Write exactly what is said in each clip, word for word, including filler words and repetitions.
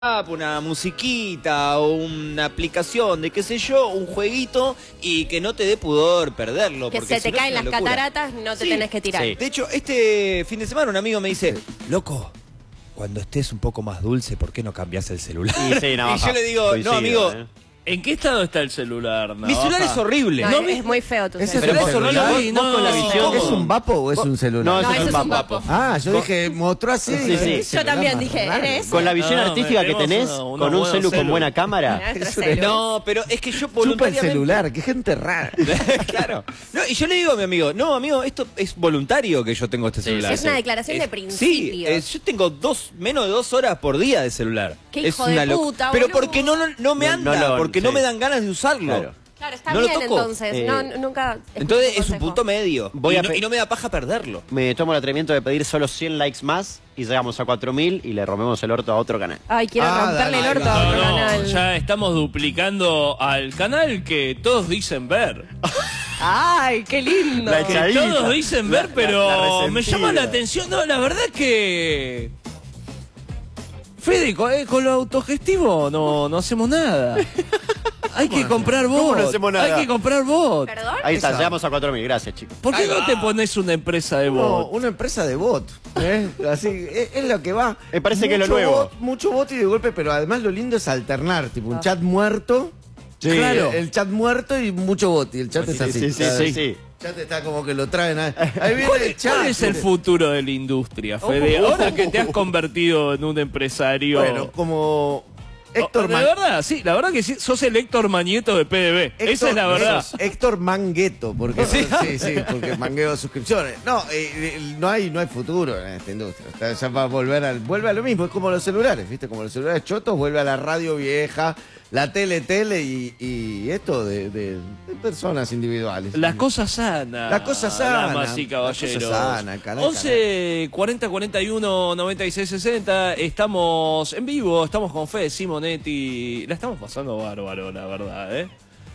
una musiquita o una aplicación de qué sé yo, un jueguito y que no te dé pudor perderlo. Que porque se te si no caen es las una locura. cataratas, no te Sí, tenés que tirar. sí. De hecho, este fin de semana un amigo me dice, loco, cuando estés un poco más dulce, ¿por qué no cambias el celular? Y, sí, no, y yo le digo, coincido, no amigo, ¿eh? ¿En qué estado está el celular? mi celular es horrible. No, No, es muy feo tu ¿Ese celular. Pero eso no lo Ay, vi, no, vos con la no. visión. ¿Es un vapo o es un celular? No, No, eso ese es es un un vapo. vapo. Ah, yo dije, mostró así. Sí, sí. eh, Yo también dije, raro. ¿eres? Con la visión No, artística que tenemos tenés, una- una con un buena celu con celu. buena cámara. Nuestro celu. No, pero es que yo Chupa el voluntariamente... celular, qué gente rara. Claro. No, y yo le digo a mi amigo, no, amigo, esto es voluntario que yo tengo este celular. Es una declaración de Es- principios. Sí, es- yo tengo dos, menos de dos horas por día de celular. Qué es hijo de una loc- puta, Pero boludo. porque no, no, no me No- anda, no lo- porque no sí. me dan ganas de usarlo. Claro. Claro, está ¿No lo bien toco? entonces. Eh, no, nunca escuché Entonces tu es un consejo. punto medio. Voy y, a no, pe- y no me da paja perderlo. Me tomo el atrevimiento de pedir solo cien likes más y llegamos a cuatro mil y le rompemos el orto a otro canal. Ay, quiero Ah, romperle dale, el orto a No, otro no, canal. ya estamos duplicando al canal que todos dicen ver. Ay, qué lindo. La Que Echadita. todos dicen La- ver, la- pero la me resentida. llama la atención. No, la verdad que... Fede, con, eh, con lo autogestivo no, no hacemos nada. Hay que comprar ¿Cómo bot. no hacemos nada? Hay que comprar bot. ¿Perdón? Ahí está, Esa. llegamos a cuatro mil. Gracias, chicos. ¿Por qué Ahí no va. te pones una empresa de No, bot? una empresa de bot. ¿eh? Así, es, es lo que va. Me parece que es lo Mucho nuevo. bot, mucho bot y de golpe, pero además lo lindo es alternar, tipo un chat muerto. Sí. Claro. El chat muerto y mucho bot. Y el chat Sí, es así. sí, sí, Claro. sí, sí. El chat está como que lo traen. Ahí, ahí viene ¿Cuál, el chat. cuál es el ¿viste? futuro de la industria, Fede? Ahora que te has convertido en un empresario... Bueno, como Héctor Oh, de Man- verdad, sí, la verdad que sí, sos el Héctor Mañeto de P D B. Héctor- Esa es la verdad. sos Héctor Mangueto, porque sí, sí, porque mangueo suscripciones. No, eh, eh, no hay, no hay futuro en esta industria. Está- Ya va a volver al, vuelve a lo mismo, es como los celulares, ¿viste? Como los celulares chotos, vuelve a la radio vieja, la tele, tele y, y esto de, de- de personas individuales. La cosa sana. La cosa sana, damas y la caballeros. cosa sana, canal, once cuarenta cuarenta y uno noventa y seis sesenta. Estamos en vivo, estamos con Fede Simonetti. La estamos pasando bárbaro, la verdad, ¿eh?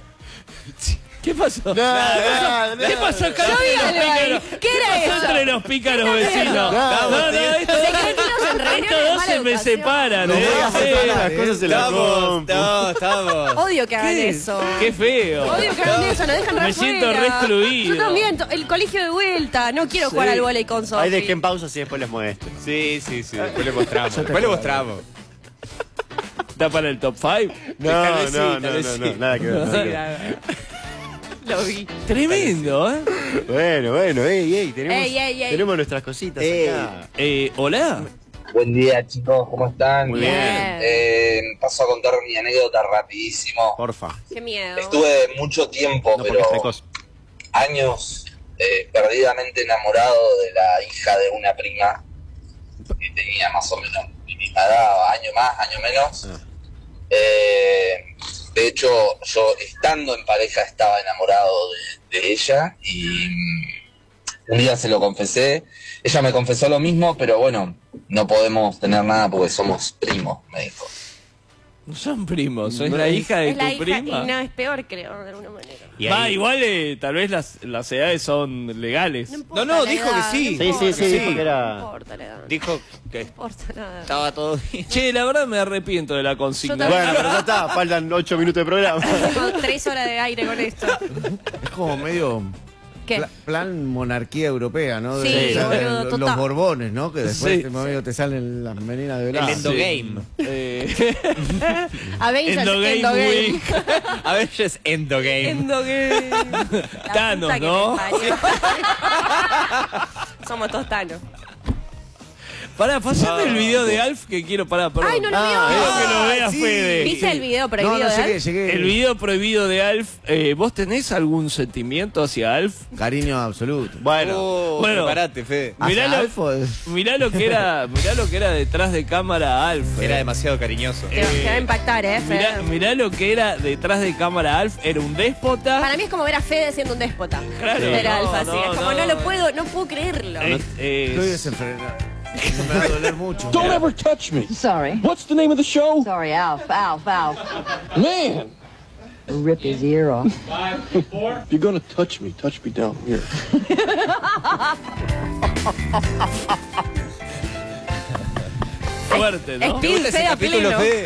¿Qué pasó? nada, ¿Qué pasó acá? Yo vi entre los algo ahí. pícaros? ¿Qué era pasó eso? entre los pícaros vecinos? Nada, No, no, esto- Secretitos en reuniones estos de dos mala se me educación. separan, Nos ¿eh? vamos a Sí. separar, Las cosas se las Estamos, rompo. no, estamos. Odio que hagan ¿Qué? eso. Qué feo. Odio que hagan eso, nos dejan Me re siento fuera. re excluido. Yo también, to- el colegio de vuelta. No quiero jugar al volei con Sofi. Ahí dejen pausas y después les muestro. Sí, sí, sí, después le mostramos. Después le mostramos. ¿Está para el top cinco? No, Tal no, vez sí, no, tal no, vez no, sí. no, nada que ver. nada que ver. Lo vi. Tremendo, ¿eh? Bueno, bueno, ey, ey, tenemos, Ey, ey, ey. tenemos nuestras cositas Ey. acá. Eh, ¿Hola? Buen día, chicos, ¿cómo están? Muy bien. Eh, paso a contar mi anécdota rapidísimo. Porfa. Qué miedo. Estuve mucho tiempo, No, porque pero es precoz. años, eh, perdidamente enamorado de la hija de una prima que tenía más o menos mi misma edad, año más, año menos. Ah. Eh, de hecho, yo estando en pareja estaba enamorado de, de ella y mm, un día se lo confesé. Ella me confesó lo mismo, pero bueno, no podemos tener nada porque somos primos, me dijo. No son primos, ¿sos la hija de Es tu la hija, prima? y no, es peor, creo, de alguna manera. Y Va, ahí- igual eh, tal vez las, las edades son legales. importa No, no, la dijo edad, que sí. no Sí, sí, importa, sí, dijo que No era... importa la edad. No Dijo que importa nada. estaba todo bien. Che, la verdad me arrepiento de la consigna. Yo también. Bueno, pero ya está, faltan ocho minutos de programa. Tengo tres horas de aire con esto. Es como medio ¿Qué? pla- plan monarquía europea, ¿no? Sí, De- boludo, de- los, total. borbones, ¿no? Que después Sí. te, medio te salen las meninas de El lado. endogame. Eh, Avengers Endogame Endogame. Week. A veces endogame. Endogame. La Thanos, puta que ¿no? me parió. Somos todos Thanos. Pará, pasame el video de Alf que quiero parar. Perdón. Ay, no lo Ah, vio. Quiero que lo vea sí. Fede. ¿Viste el video No, prohibido no, de llegué, Alf? llegué. El video prohibido de Alf. Eh, ¿Vos tenés algún sentimiento hacia Alf? Cariño absoluto. Bueno, Oh, Bueno. Preparate, Fede. Mirá ¿Hacia lo- Alf o es- Mirá lo que era, mirá lo que era detrás de cámara Alf. Era eh. demasiado cariñoso. Te, te va a impactar, ¿eh, Fede? Mirá, mirá lo que era detrás de cámara Alf. Era un déspota. Para mí es como ver a Fede siendo un déspota. Claro. Ver a No, Alf así. no, es como, no. no, lo puedo, no puedo creerlo. Es- es- Estoy desenfrenado. Me va a doler mucho. Don't ever touch me. Sorry. What's the name of the show? Sorry, Alf, Alf, Alf. Man, Rip his ear off. if you're gonna touch me, touch me down here. fuerte, ¿no? Speed, ¿Te gusta ese fea, capítulo, pleno. Fede?